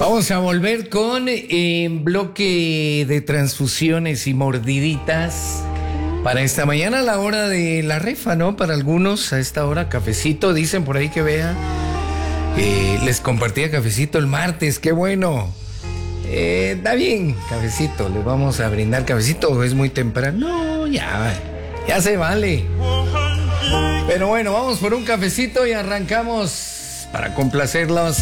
Vamos a volver con bloque de transfusiones y mordiditas para esta mañana a la hora de la refa, ¿no? Para algunos a esta hora cafecito, dicen por ahí que vea. Les compartía cafecito el martes, qué bueno. Está bien, cafecito, les vamos a brindar cafecito, es muy temprano. No, ya se vale. Pero bueno, vamos por un cafecito y arrancamos para complacerlos.